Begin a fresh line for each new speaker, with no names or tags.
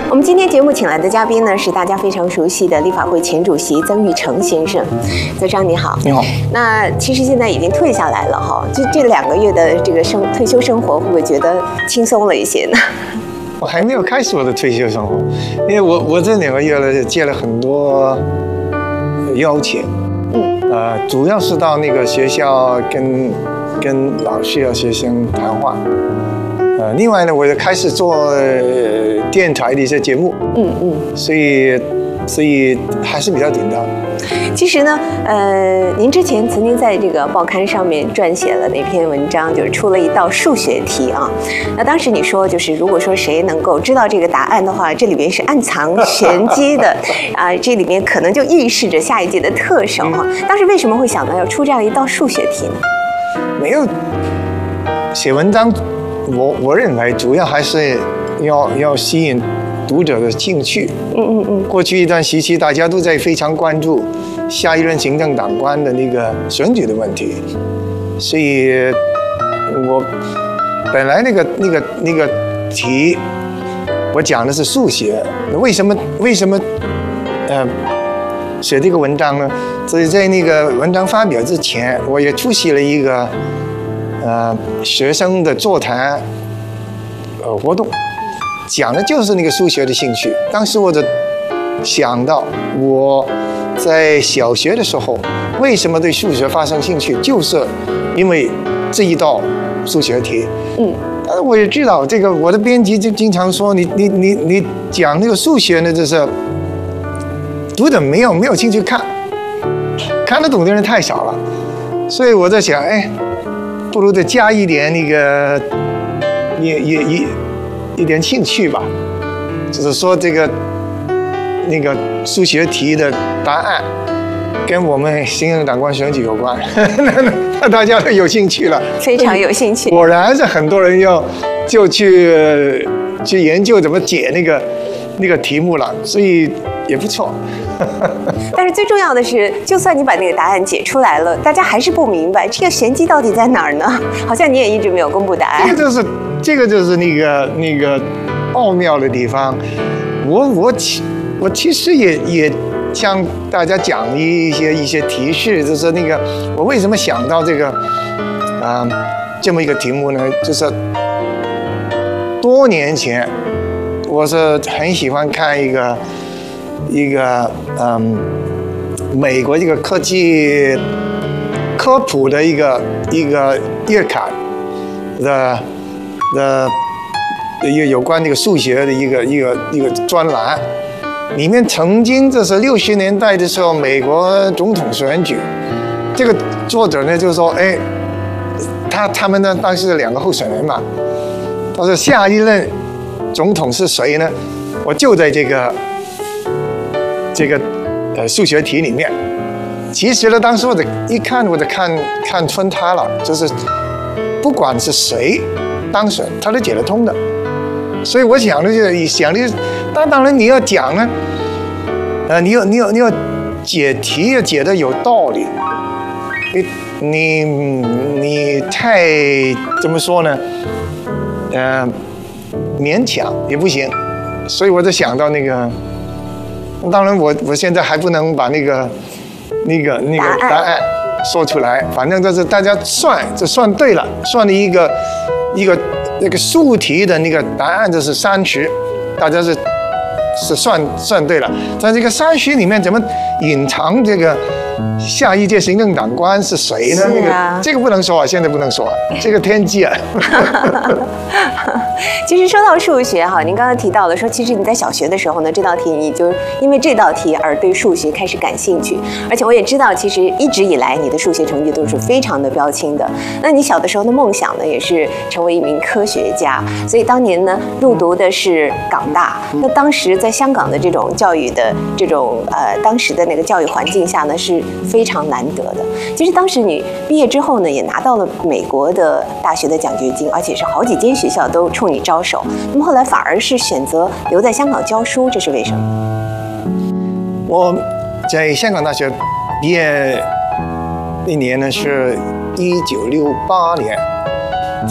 我们今天节目请来的嘉宾呢，是大家非常熟悉的立法会前主席曾钰成先生。曾生你好。
你好。
那其实现在已经退下来了哈，这2个月的这个退休生活，会不会觉得轻松了一些呢？
我还没有开始我的退休生活，因为我这2个月了接了很多邀请，主要是到那个学校跟老师和学生谈话，另外呢，我也开始做电台的一些节目，所以还是比较紧张。
其实呢，您之前曾经在这个报刊上面撰写了那篇文章，就是出了一道数学题啊。那当时你说，就是如果说谁能够知道这个答案的话，这里面是暗藏玄机的啊，这里面可能就预示着下一届的特首哈。当时为什么会想到要出这样一道数学题呢？
没有写文章，我认为主要还是要吸引读者的兴趣。过去一段时期，大家都在非常关注下一任行政长官的那个选举的问题，所以我本来那个题，我讲的是数学，为什么写这个文章呢？所以在那个文章发表之前，我也出席了一个学生的座谈活动，讲的就是那个数学的兴趣。当时我就想到我在小学的时候为什么对数学发生兴趣，就是因为这一道数学题。但是我也知道这个，我的编辑就经常说你讲那个数学呢，就是读者没有兴趣看得懂的人太少了，所以我在想，不如再加一点那个一点兴趣吧，就是说那个数学题的答案跟我们行政长官选举有关，那大家都有兴趣了，
非常有兴趣。
果然是很多人就去研究怎么解那个题目了，所以也不错。
但是最重要的是，就算你把那个答案解出来了，大家还是不明白这个玄机到底在哪儿呢？好像你也一直没有公布答案。
这个就是那个奥妙的地方。我其实也向大家讲一些提示，就是那个我为什么想到这个这么一个题目呢？就是多年前，我是很喜欢看一个美国一个科技科普的一个月刊的有关这个数学的一个专栏，里面曾经这是60年代的时候美国总统选举，这个作者呢就说，他们呢当时2个候选人嘛，他说下一任总统是谁呢？我就在这个数学题里面。其实呢，当时我就看穿他了，就是不管是谁当选，他都解得通的。所以我想的当然你要讲呢，你要解题要解得有道理，你太怎么说呢？勉强也不行。所以我就想到那个，当然我现在还不能把那个答案说出来，反正就是大家算对了，算了一个那个数题的那个答案就是30，大家是算对了。在这个30里面怎么隐藏这个下一届行政长官是谁呢？这个不能说啊，现在不能说啊，这个天机啊。
其实说到数学哈，您刚刚提到了说，其实你在小学的时候呢，这道题你就因为这道题而对数学开始感兴趣，而且我也知道，其实一直以来你的数学成绩都是非常的标青的。那你小的时候的梦想呢，也是成为一名科学家，所以当年呢入读的是港大。那当时在香港的这种教育的当时的那个教育环境下呢，是非常难得的。其实当时你毕业之后呢，也拿到了美国的大学的奖学金，而且是好几间学校都冲你招手。那么后来反而是选择留在香港教书，这是为什么？
我在香港大学毕业那年呢是1968年，